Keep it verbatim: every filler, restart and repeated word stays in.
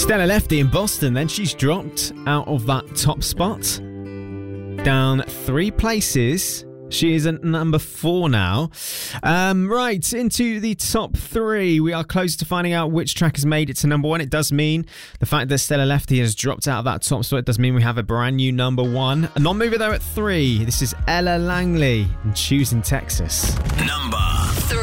Stella Lefty in Boston, then she's dropped out of that top spot. Down three places. She is at number four now. Um, right, into the top three. We are close to finding out which track has made it to number one. It does mean the fact that Stella Lefty has dropped out of that top spot. It does mean we have a brand new number one. A non-mover though at three. This is Ella Langley and Choosing Texas. Number three.